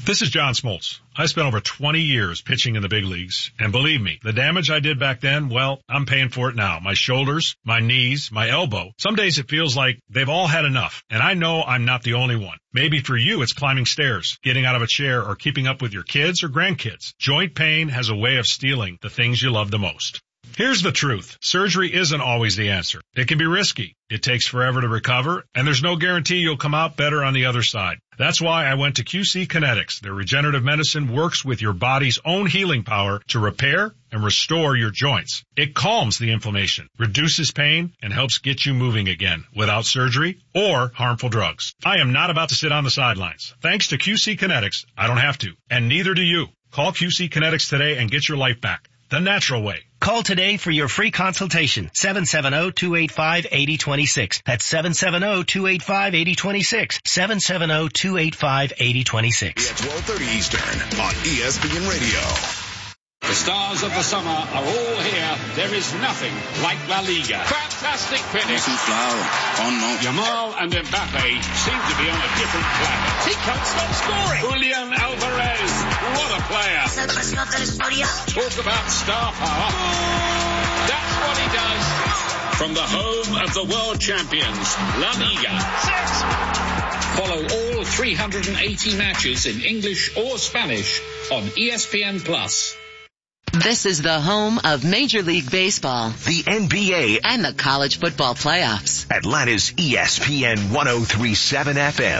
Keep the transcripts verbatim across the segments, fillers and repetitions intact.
This is John Smoltz. I spent over twenty years pitching in the big leagues, and believe me, the damage I did back then, well, I'm paying for it now. My shoulders, my knees, my elbow. Some days it feels like they've all had enough, and I know I'm not the only one. Maybe for you it's climbing stairs, getting out of a chair, or keeping up with your kids or grandkids. Joint pain has a way of stealing the things you love the most. Here's the truth. Surgery isn't always the answer. It can be risky. It takes forever to recover, and there's no guarantee you'll come out better on the other side. That's why I went to Q C Kinetics. Their regenerative medicine works with your body's own healing power to repair and restore your joints. It calms the inflammation, reduces pain, and helps get you moving again without surgery or harmful drugs. I am not about to sit on the sidelines. Thanks to Q C Kinetics, I don't have to, and neither do you. Call Q C Kinetics today and get your life back the natural way. Call today for your free consultation. seven seven zero, two eight five, eight zero two six. That's seven seven zero, two eight five, eight zero two six. seven seven zero, two eight five, eight zero two six. At twelve thirty Eastern on E S P N Radio. The stars of the summer are all here. There is nothing like La Liga. Fantastic finish. Yamal and Mbappe seem to be on a different planet. He can't stop scoring. Julian Alvarez, what a player. Talk about star power. That's what he does. From the home of the world champions, La Liga. Six. Follow all three hundred eighty matches in English or Spanish on E S P N Plus. This is the home of Major League Baseball, the N B A, and the college football playoffs. Atlanta's E S P N one oh three point seven F M.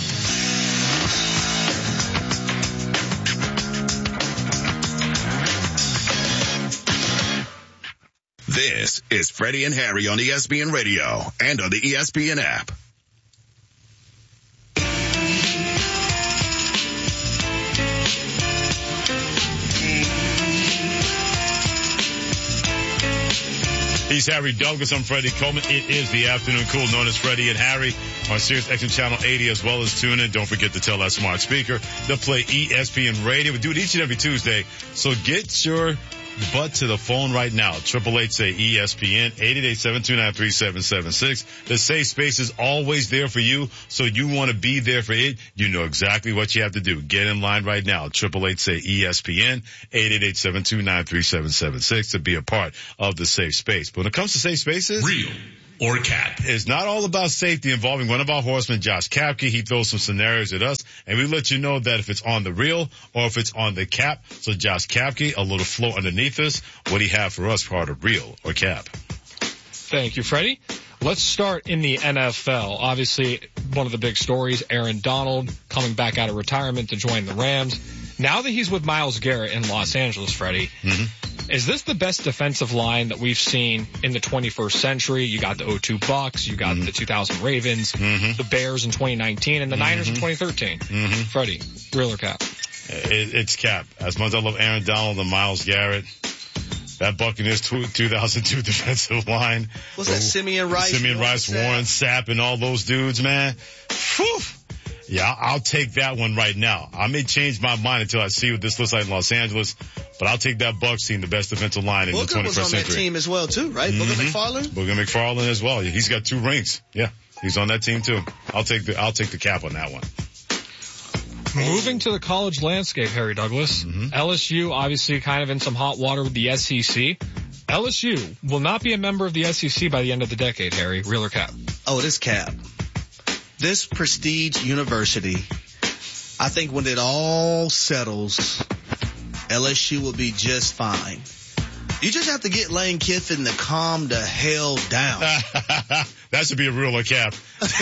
This is Freddie and Harry on E S P N Radio and on the E S P N app. He's Harry Douglas. I'm Freddie Coleman. It is the afternoon cool known as Freddie and Harry on Sirius X M Channel eighty as well as tune in. Don't forget to tell that smart speaker to play E S P N Radio. We do it each and every Tuesday. So get your butt to the phone right now. Triple eight say E S P N, eight eight eight, seven two nine, three seven seven six. The safe space is always there for you, so you want to be there for it. You know exactly what you have to do. Get in line right now. Triple eight say E S P N, eight eight eight, seven two nine, three seven seven six to be a part of the safe space. But when it comes to safe spaces, real or cap, it's not all about safety involving one of our horsemen, Josh Kapke. He throws some scenarios at us, and we let you know that if it's on the real or if it's on the cap. So Josh Kapke, a little flow underneath us. What do you have for us, part of real or cap? Thank you, Freddie. Let's start in the N F L. Obviously, one of the big stories, Aaron Donald coming back out of retirement to join the Rams. Now that he's with Myles Garrett in Los Angeles, Freddie, mm-hmm. is this the best defensive line that we've seen in the twenty-first century? You got the oh two Bucks, you got mm-hmm. the two thousand Ravens, mm-hmm. the Bears in twenty nineteen, and the mm-hmm. Niners in twenty thirteen. Mm-hmm. Freddie, real or cap? It, it's cap. As much as I love Aaron Donald and Myles Garrett, that Buccaneers two thousand two defensive line. What's that, Simeon Rice? Simeon Rice, Warren Sapp, and all those dudes, man. Whew. Yeah, I'll take that one right now. I may change my mind until I see what this looks like in Los Angeles, but I'll take that Bucs team, the best defensive line in Booker the twenty-first was on century. That team as well, too, right? Mm-hmm. Booker McFarland? Booker McFarland as well. He's got two rings. Yeah, he's on that team too. I'll take the I'll take the cap on that one. Moving to the college landscape, Harry Douglas. Mm-hmm. L S U obviously kind of in some hot water with the S E C. L S U will not be a member of the S E C by the end of the decade, Harry. Real or cap? Oh, it is cap. This prestige university, I think when it all settles, L S U will be just fine. You just have to get Lane Kiffin to calm the hell down. That should be a real or cap.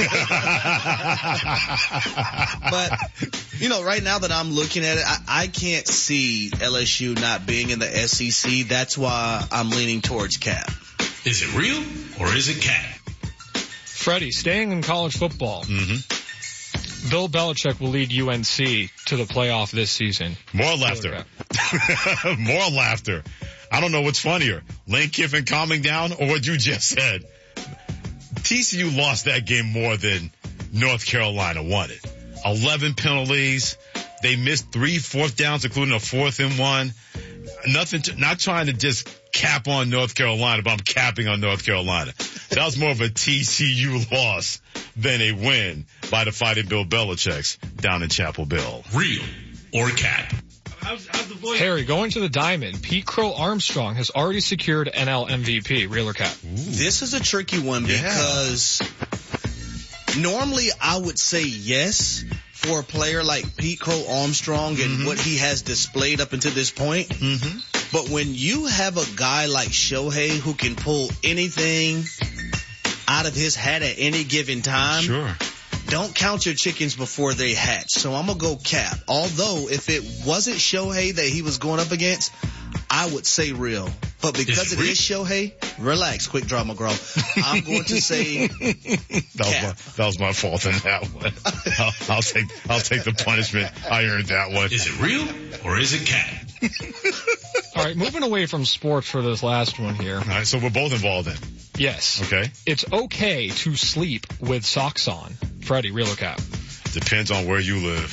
But, you know, right now that I'm looking at it, I, I can't see L S U not being in the S E C. That's why I'm leaning towards cap. Is it real or is it cap? Freddie, staying in college football. Mm-hmm. Bill Belichick will lead U N C to the playoff this season. More laughter. More laughter. I don't know what's funnier, Lane Kiffin calming down or what you just said. T C U lost that game more than North Carolina won it. eleven penalties. They missed three fourth downs, including a fourth and one. Nothing, to, not trying to just cap on North Carolina, but I'm capping on North Carolina. That was more of a T C U loss than a win by the Fighting Bill Belichick's down in Chapel Hill. Real or cat? How's, how's the voice? Harry, going to the Diamond, Pete Crow Armstrong has already secured N L M V P. Real or cat? Ooh. This is a tricky one Yeah. because normally I would say yes for a player like Pete Crow Armstrong and Mm-hmm. what he has displayed up until this point. Mm-hmm. But when you have a guy like Shohei who can pull anything out of his hat at any given time, Sure. don't count your chickens before they hatch. So I'm going to go cap. Although if it wasn't Shohei that he was going up against, I would say real. But because it, it is Shohei, relax, quick draw McGraw. I'm going to say that, was my, that was my fault in that one. I'll, I'll take I'll take the punishment. I earned that one. Is it real or is it cat? All right, moving away from sports for this last one here. All right, so we're both involved in. Yes. Okay. It's okay to sleep with socks on. Freddie, real or cat? Depends on where you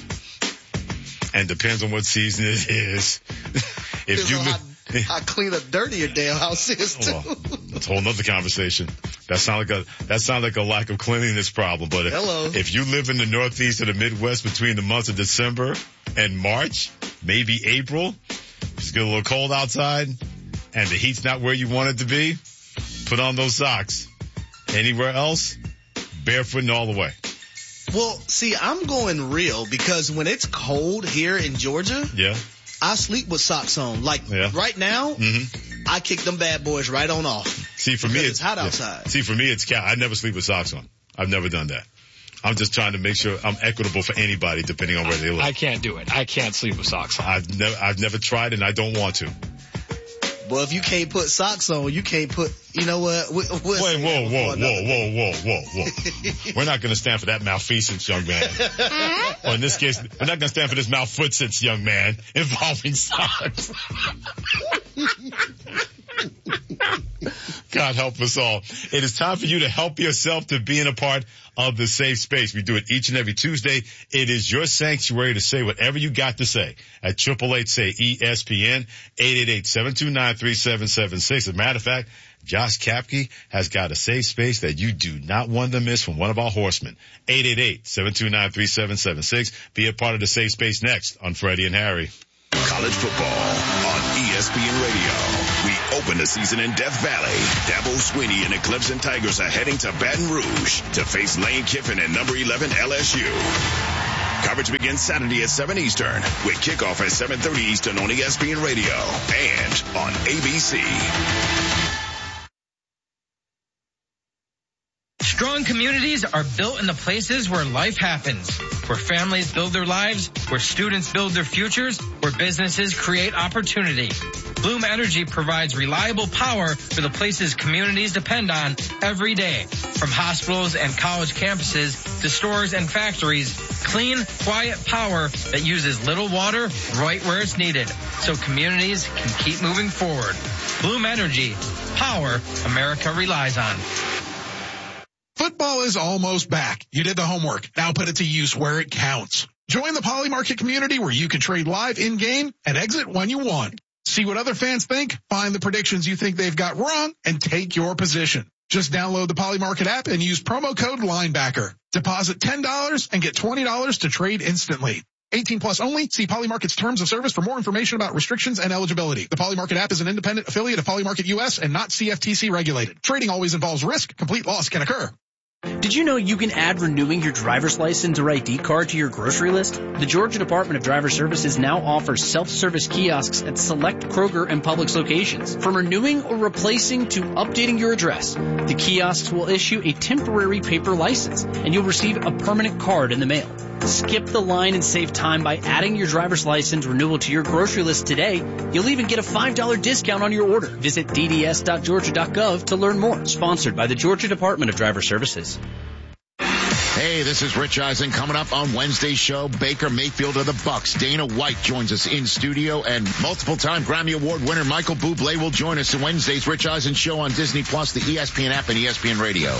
live. And depends on what season it is. If you live, I clean up dirty your damn house is too. well, that's a whole nother conversation. That sounds like a that sounds like a lack of cleanliness problem. But if, Hello. if you live in the Northeast or the Midwest between the months of December and March, maybe April, it's get a little cold outside, and the heat's not where you want it to be, put on those socks. Anywhere else, barefooting all the way. Well, see, I'm going real because when it's cold here in Georgia, Yeah. I sleep with socks on. Like Yeah. right now, Mm-hmm. I kick them bad boys right on off. See, for me, Because it's it's hot yeah. outside. See, for me, it's cat. I never sleep with socks on. I've never done that. I'm just trying to make sure I'm equitable for anybody, depending on where they live. I can't do it. I can't sleep with socks on. I've never, I've never tried, and I don't want to. Well, if you can't put socks on, you can't put, you know what? We, we'll Wait, say whoa, that whoa, before whoa, another whoa, whoa, whoa, whoa. We're not going to stand for that malfeasance, young man. Or in this case, we're not going to stand for this malfootance, young man, involving socks. God help us all. It is time for you to help yourself to being a part of the safe space. We do it each and every Tuesday. It is your sanctuary to say whatever you got to say at eight eight eight, say E S P N, eight eight eight, seven two nine, three seven seven six. As a matter of fact, Josh Kapke has got a safe space that you do not want to miss from one of our horsemen. eight eight eight, seven two nine, three seven seven six. Be a part of the safe space next on Freddie and Harry. College football on E S P N Radio. We open the season in Death Valley. Dabo Swinney and the Clemson Tigers are heading to Baton Rouge to face Lane Kiffin and number eleven L S U. Coverage begins Saturday at seven Eastern with kickoff at seven thirty Eastern on E S P N Radio and on A B C. Strong communities are built in the places where life happens, where families build their lives, where students build their futures, where businesses create opportunity. Bloom Energy provides reliable power for the places communities depend on every day. From hospitals and college campuses to stores and factories, clean, quiet power that uses little water right where it's needed so communities can keep moving forward. Bloom Energy, power America relies on. Football is almost back. You did the homework. Now put it to use where it counts. Join the Poly Market community where you can trade live in-game and exit when you want. See what other fans think, find the predictions you think they've got wrong, and take your position. Just download the Poly Market app and use promo code Linebacker. Deposit ten dollars and get twenty dollars to trade instantly. eighteen plus only. See Poly Market's terms of service for more information about restrictions and eligibility. The Poly Market app is an independent affiliate of Poly Market U S and not C F T C regulated. Trading always involves risk. Complete loss can occur. Did you know you can add renewing your driver's license or I D card to your grocery list? The Georgia Department of Driver Services now offers self-service kiosks at select Kroger and Publix locations. From renewing or replacing to updating your address, the kiosks will issue a temporary paper license, and you'll receive a permanent card in the mail. Skip the line and save time by adding your driver's license renewal to your grocery list today. You'll even get a five dollars discount on your order. Visit d d s dot georgia dot gov to learn more. Sponsored by the Georgia Department of Driver Services. Hey, this is Rich Eisen. Coming up on Wednesday's show, Baker Mayfield of the Bucks. Dana White joins us in studio, and multiple-time Grammy Award winner Michael Bublé will join us in Wednesday's Rich Eisen show on Disney Plus, the E S P N app, and E S P N Radio.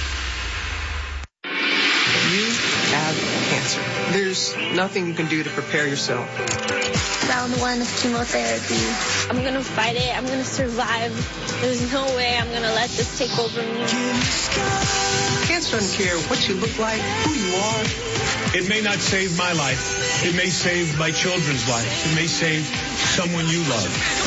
You have cancer. There's nothing you can do to prepare yourself. Round one of chemotherapy. I'm gonna fight it. I'm gonna survive. There's no way I'm gonna let this take over me. Cancer doesn't care what you look like, who you are. It may not save my life. It may save my children's lives. It may save someone you love.